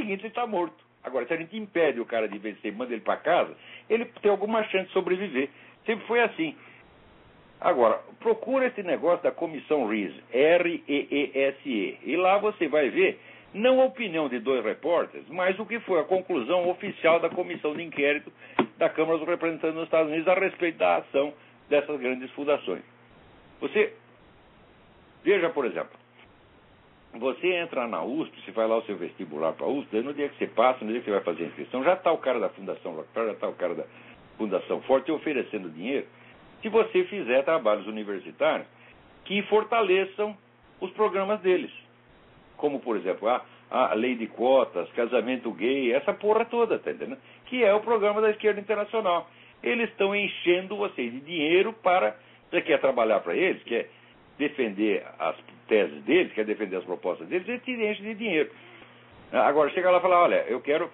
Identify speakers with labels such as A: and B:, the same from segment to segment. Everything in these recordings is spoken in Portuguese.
A: seguinte ele está morto. Agora, se a gente impede o cara de vencer e manda ele para casa, ele tem alguma chance de sobreviver. Sempre foi assim. Agora, procura esse negócio da Comissão Reese, R-E-E-S-E. E lá você vai ver, não a opinião de 2 repórteres, mas o que foi a conclusão oficial da Comissão de Inquérito da Câmara dos Representantes dos Estados Unidos a respeito da ação dessas grandes fundações. Você, veja, por exemplo, você entra na USP, você vai lá o seu vestibular para a USP, daí no dia que você passa, no dia que você vai fazer a inscrição, já está o cara da Fundação Rockefeller, já está o cara da Fundação Ford te oferecendo dinheiro, se você fizer trabalhos universitários que fortaleçam os programas deles. Como, por exemplo, a lei de cotas, casamento gay, essa porra toda, tá entendendo? Que é o programa da esquerda internacional. Eles estão enchendo vocês de dinheiro para... Você quer trabalhar para eles, quer defender as teses deles, quer defender as propostas deles, eles te enchem de dinheiro. Agora, chega lá e fala, olha, eu quero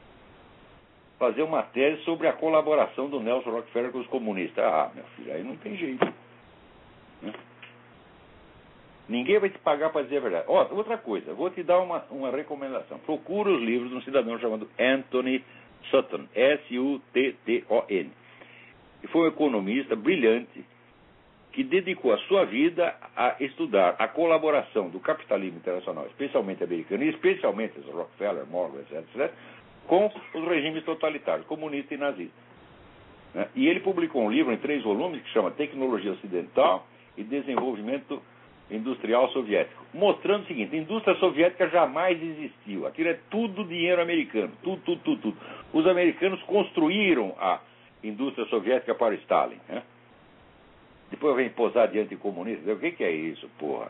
A: fazer uma tese sobre a colaboração do Nelson Rockefeller com os comunistas. Ah, meu filho, aí não tem jeito. Né? Ninguém vai te pagar para dizer a verdade. Outra coisa, vou te dar uma recomendação. Procura os livros de um cidadão chamado Anthony Sutton, S-U-T-T-O-N. E foi um economista brilhante que dedicou a sua vida a estudar a colaboração do capitalismo internacional, especialmente americano, e especialmente os Rockefeller, Morgan, etc., com os regimes totalitários, comunista e nazista. Né? E ele publicou um livro em 3 volumes que chama Tecnologia Ocidental e Desenvolvimento Industrial Soviético, mostrando o seguinte: a indústria soviética jamais existiu. Aquilo é tudo dinheiro americano, tudo. Os americanos construíram a indústria soviética para Stalin. Né? Depois vem posar diante de comunistas. O que é isso, porra?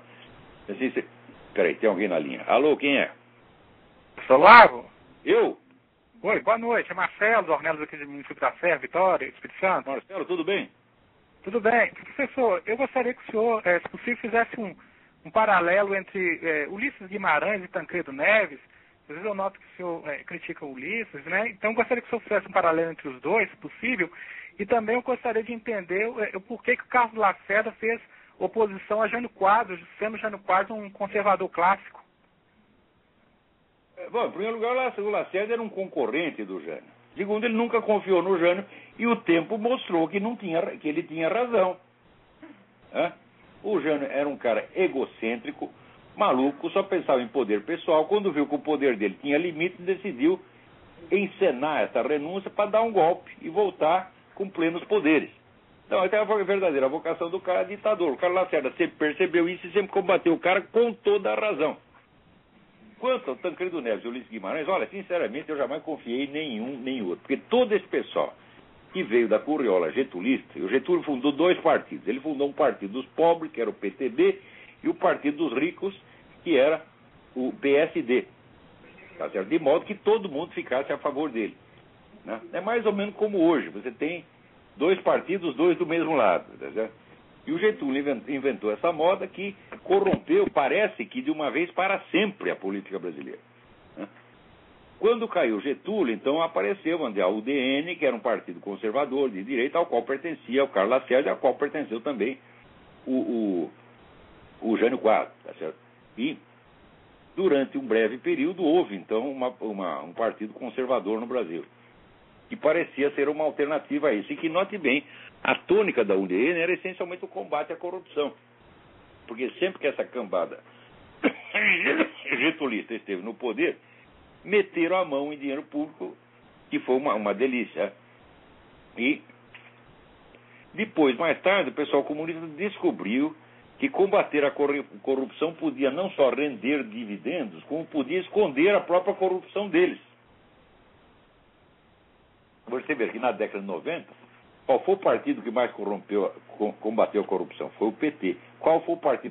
A: Peraí, tem alguém na linha. Alô, quem é?
B: Sou Lago?
A: Eu?
B: Oi, boa noite. É Marcelo, do Ornelas aqui do município da Serra, Vitória, Espírito Santo.
A: Marcelo, tudo bem?
B: Tudo bem. Professor, eu gostaria que o senhor, se possível, fizesse um paralelo entre Ulisses Guimarães e Tancredo Neves. Às vezes eu noto que o senhor critica o Ulisses, né? Então eu gostaria que o senhor fizesse um paralelo entre os dois, se possível. E também eu gostaria de entender o porquê que o Carlos Lacerda fez oposição a Jânio Quadros, sendo Jânio Quadros um conservador clássico.
A: Bom, em primeiro lugar, o Lacerda era um concorrente do Jânio. Segundo, ele nunca confiou no Jânio e o tempo mostrou que ele tinha razão. O Jânio era um cara egocêntrico, maluco, só pensava em poder pessoal. Quando viu que o poder dele tinha limite, decidiu encenar essa renúncia para dar um golpe e voltar com plenos poderes. Então, essa é a verdadeira vocação do cara ditador. O Carlos Lacerda sempre percebeu isso e sempre combateu o cara com toda a razão. Quanto ao Tancredo Neves e Ulisses Guimarães, olha, sinceramente, eu jamais confiei em nenhum nem outro. Porque todo esse pessoal que veio da curriola getulista, o Getúlio fundou 2 partidos. Ele fundou um partido dos pobres, que era o PTB, e o partido dos ricos, que era o PSD. Tá certo? De modo que todo mundo ficasse a favor dele. Né? É mais ou menos como hoje. Você tem 2 partidos, 2 do mesmo lado. Tá certo? E o Getúlio inventou essa moda que corrompeu, parece que de uma vez para sempre, a política brasileira. Né? Quando caiu Getúlio, então apareceu a UDN, que era um partido conservador de direita, ao qual pertencia o Carlos Lacerda, ao qual pertenceu também o Jânio Quadros. Tá certo? E durante um breve período houve, então, um partido conservador no Brasil, que parecia ser uma alternativa a isso. E que, note bem, a tônica da UDN era essencialmente o combate à corrupção. Porque sempre que essa cambada getulista esteve no poder, meteram a mão em dinheiro público, que foi uma delícia. E depois, mais tarde, o pessoal comunista descobriu que combater a corrupção podia não só render dividendos, como podia esconder a própria corrupção deles. Você vê que na década de 90, qual foi o partido que mais combateu a corrupção? Foi o PT. Qual foi o partido